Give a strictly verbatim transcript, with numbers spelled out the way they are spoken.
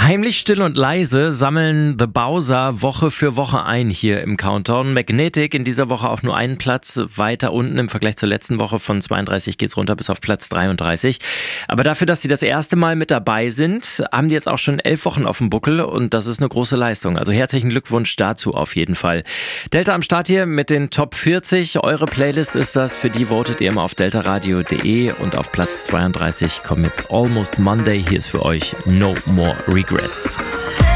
Heimlich, still und leise sammeln The Bowser Woche für Woche ein hier im Countdown. Magnetic in dieser Woche auf nur einen Platz weiter unten im Vergleich zur letzten Woche. Von zweiunddreißig geht's runter bis auf Platz dreiunddreißig. Aber dafür, dass sie das erste Mal mit dabei sind, haben die jetzt auch schon elf Wochen auf dem Buckel und das ist eine große Leistung. Also herzlichen Glückwunsch dazu auf jeden Fall. Delta am Start hier mit den Top vierzig. Eure Playlist ist das, für die votet ihr immer auf deltaradio punkt de und auf Platz zweiunddreißig kommen jetzt Almost Monday. Hier ist für euch No More Regrets.